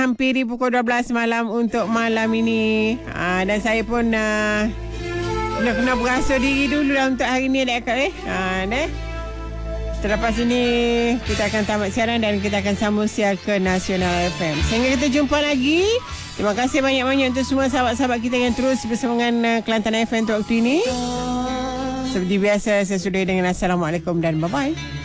Hampiri pukul 12 malam untuk malam ini. Dan saya pun kena berasa diri dulu lah untuk hari ni, Dek Akak. Selepas ini kita akan tamat siaran dan kita akan sambung siar ke Nasional FM. Sehingga kita jumpa lagi. Terima kasih banyak-banyak untuk semua sahabat-sahabat kita yang terus bersama dengan Kelantan FM untuk waktu ini. Seperti biasa, saya sudah dengan Assalamualaikum dan bye-bye.